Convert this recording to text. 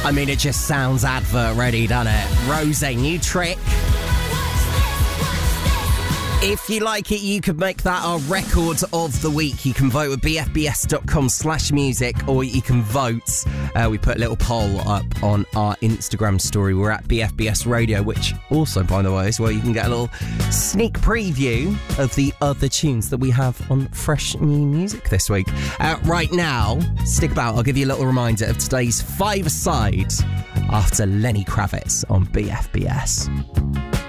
I mean, it just sounds advert ready, doesn't it? Rose, new trick. If you like it, you could make that our record of the week. You can vote at bfbs.com/music, or you can vote. We put a little poll up on our Instagram story. We're at BFBS Radio, which also, by the way, is where you can get a little sneak preview of the other tunes that we have on Fresh New Music this week. Right now, stick about. I'll give you a little reminder of today's five-a-side after Lenny Kravitz on BFBS.